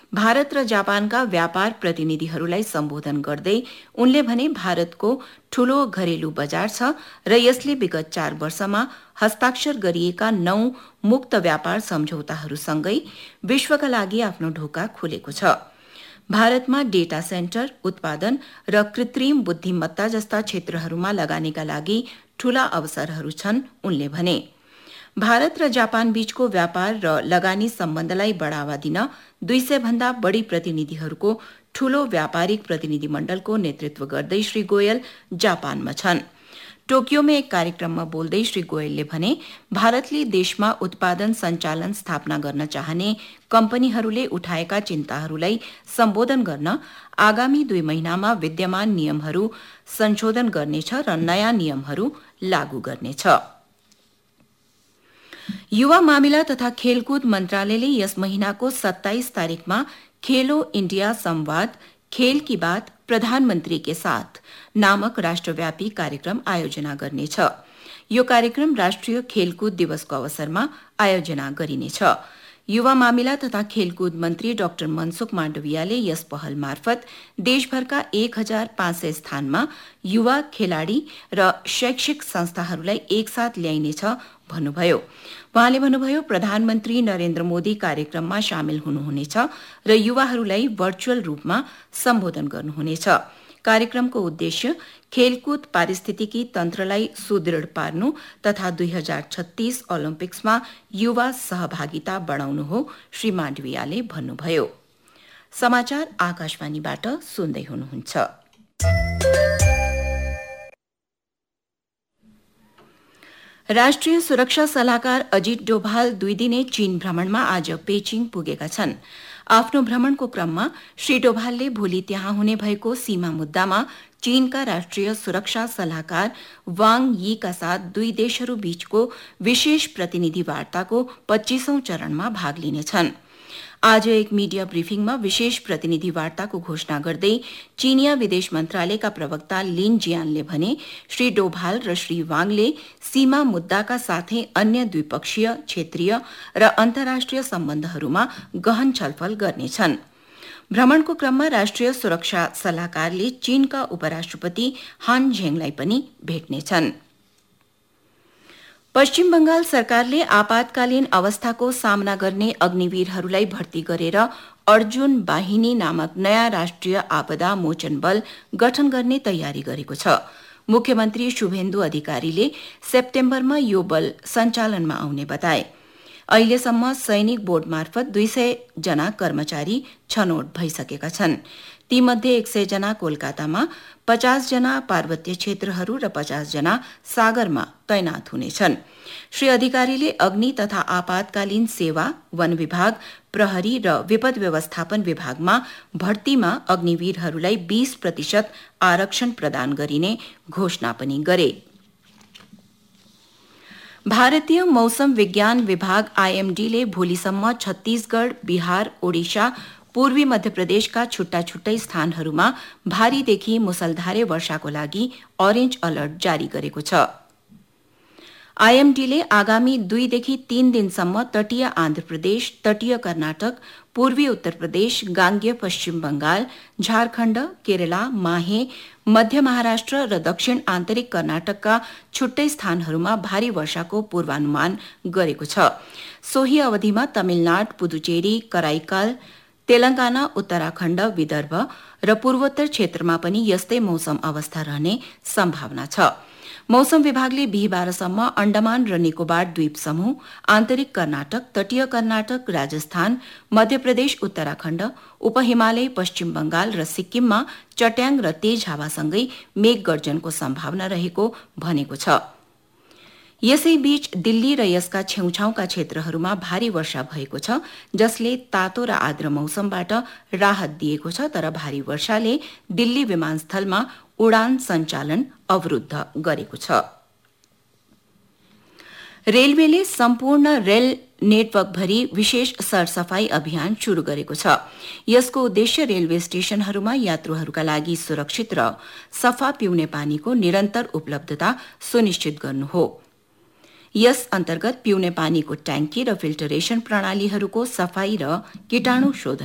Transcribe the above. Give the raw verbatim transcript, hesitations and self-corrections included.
भारत र जापानका व्यापार प्रतिनिधिहरूलाई सम्बोधन गर्दै उनले भने भारतको ठूलो घरेलु बजार छ र यसले विगत चार वर्षमा हस्ताक्षर गरिएका नौ मुक्त व्यापार सम्झौताहरूसँगै विश्वका लागि आफ्नो ढोका खोलेको छ। भारतमा डेटा सेन्टर, उत्पादन र कृत्रिम बुद्धिमत्ता जस्ता क्षेत्रहरूमा लगानीका लागि ठूला अवसरहरू छन्, उनले भने। भारत र जापान बीचको व्यापार र लगानी सम्बन्धलाई बढ़ावा दिन दुई सय भन्दा बढ़ी प्रतिनिधिहरूको ठूलो व्यापारिक प्रतिनिधिमण्डलको नेतृत्व गर्दै श्री गोयल जापानमा छन्। टोकियोमा एक कार्यक्रममा बोल्दै श्री गोयलले भने भारतले देशमा उत्पादन सञ्चालन स्थापना गर्न चाहने कम्पनीहरूले उठाएका चिन्ताहरूलाई सम्बोधन गर्न आगामी दुई महिनामा विद्यमान नियमहरू संशोधन गर्नेछ र नयाँ नियमहरू लागू गर्नेछ। युवा मामिला तथा खेलकुद मन्त्रालयले यस महिनाको सत्ताइस तारिखमा खेलो इण्डिया संवाद खेल की बात प्रधानमन्त्री के साथ नामक राष्ट्रव्यापी कार्यक्रम आयोजना गर्नेछ। यो कार्यक्रम राष्ट्रिय खेलकुद दिवसको अवसरमा आयोजना गरिनेछ। युवा मामिला तथा खेलकुद मन्त्री डाक्टर मनसुख माण्डवियाले यस पहल मार्फत देशभरका एक हजार पाँच सय स्थानमा युवा खेलाड़ी र शैक्षिक संस्थाहरूलाई एकसाथ ल्याइनेछ भन्नुभयो। वहाँले भन्नुभयो प्रधानमन्त्री नरेन्द्र मोदी कार्यक्रममा सामेल हुनुहुनेछ र युवाहरूलाई भर्चुअल रूपमा सम्बोधन गर्नुहुनेछ। कार्यक्रमको उद्देश्य खेलकुद पारिस्थितिकी तन्त्रलाई सुदृढ पार्नु तथा दुई हजार छत्तीस ओलम्पिक्समा युवा सहभागिता बढ़ाउनु हो, श्री माण्डवियाले भन्नुभयो। समाचार आकाशवाणीबाट सुन्दै हुनुहुन्छ। राष्ट्रिय सुरक्षा सल्लाहकार अजित डोभाल दुई दिने चीन भ्रमणमा आज पेचिङ पुगेका छन्। आफ्नो भ्रमणको क्रममा श्री डोभालले भोलि त्यहाँ हुने भएको सीमा मुद्दामा चीनका राष्ट्रिय सुरक्षा सल्लाहकार वाङ यीका साथ दुई देशहरू बीचको विशेष प्रतिनिधि वार्ताको पच्चीसौं चरणमा भाग लिनेछन्। आज एक मीडिया ब्रिफिङमा विशेष प्रतिनिधि वार्ताको घोषणा गर्दै चीनिया विदेश मन्त्रालयका प्रवक्ता लिन जियानले भने श्री डोभाल र श्री वाङले सीमा मुद्दाका साथै अन्य द्विपक्षीय, क्षेत्रीय र अन्तर्राष्ट्रिय सम्बन्धहरूमा गहन छलफल गर्नेछन्। भ्रमणको क्रममा राष्ट्रिय सुरक्षा सल्लाहकारले चीनका उपराष्ट्रपति हान झेङलाई पनि भेट्नेछन्। पश्चिम बंगाल सरकारले आपातकालीन अवस्थाको सामना गर्ने अग्निवीरहरूलाई भर्ती गरेर अर्जुन बाहिनी नामक नयाँ राष्ट्रिय आपदा मोचन बल गठन गर्ने तयारी गरेको छ। मुख्यमन्त्री शुभेन्दु अधिकारीले सेप्टेम्बरमा यो बल सञ्चालनमा आउने बताए। अहिलेसम्म सैनिक बोर्ड मार्फत दुई सय जना कर्मचारी छनौट भइसकेका छन्। तीमध्ये एक सय जना कोलकातामा, पचास जना पार्वत्य क्षेत्रहरू र पचास जना सागरमा तैनात हुनेछन्। श्री अधिकारीले अग्नि तथा आपातकालीन सेवा, वन विभाग, प्रहरी र विपद व्यवस्थापन विभागमा भर्तीमा अग्निवीरहरूलाई बीस प्रतिशत आरक्षण प्रदान गरिने घोषणा पनि गरे। भारतीय मौसम विज्ञान विभाग आईएमडीले भोलिसम्म छत्तीसगढ़, बिहार, ओडिशा, पूर्वी मध्य प्रदेशका छुट्टा छुट्टै स्थानहरूमा भारीदेखि मुसलधारे वर्षाको लागि ऑरेन्ज अलर्ट जारी गरेको छ। आईएमडीले आगामी दुईदेखि तीन दिनसम्म तटीय आन्ध्र प्रदेश, तटीय कर्नाटक, पूर्वी उत्तर प्रदेश, गाङ्गेय पश्चिम बंगाल, झारखण्ड, केरला, माहे, मध्य महाराष्ट्र र दक्षिण आन्तरिक कर्नाटकका छुट्टै स्थानहरूमा भारी वर्षाको पूर्वानुमान गरेको छ। सोही अवधिमा तमिलनाडु, पुदुचेरी, कराइकाल, तेलंगाना, उत्तराखण्ड, विदर्भ र पूर्वोत्तर क्षेत्रमा पनि यस्तै मौसम अवस्था रहने सम्भावना छ। मौसम विभागले बिहिबारसम्म अण्डमान र निकोबार द्वीप समूह, आन्तरिक कर्नाटक, तटीय कर्नाटक, राजस्थान, मध्य प्रदेश, उत्तराखण्ड, उपहिमालय, पश्चिम बंगाल र सिक्किममा चट्याङ र तेज हावासँगै मेघ गर्जनको सम्भावना रहेको भनेको छ। यसैबीच दिल्ली र यसका छेउछाउका क्षेत्रहरूमा भारी वर्षा भएको छ, जसले तातो र आर्द्र मौसमबाट राहत दिएको छ, तर भारी वर्षाले दिल्ली विमानस्थलमा उडान सञ्चालन अवरुद्ध गरेको छ। रेलवेले सम्पूर्ण रेल नेटवर्कभरि विशेष सरसफाई अभियान शुरू गरेको छ। यसको उद्देश्य रेलवे स्टेशनहरूमा यात्रुहरूका लागि सुरक्षित र सफा पिउने पानीको निरन्तर उपलब्धता सुनिश्चित गर्नु हो। यस अन्तर्गत पिउने पानीको ट्याङ्की र फिल्टरेशन प्रणालीहरूको सफाई र कीटाणु शोधन